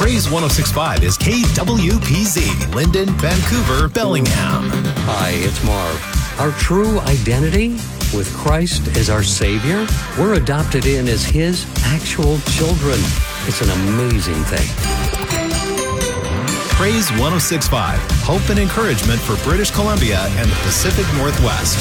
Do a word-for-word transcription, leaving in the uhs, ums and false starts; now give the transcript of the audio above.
Praise one oh six point five is K W P Z, Linden, Vancouver, Bellingham. Hi, it's Marv. Our true identity with Christ as our Savior, we're adopted in as His actual children. It's an amazing thing. Praise one oh six point five, hope and encouragement for British Columbia and the Pacific Northwest.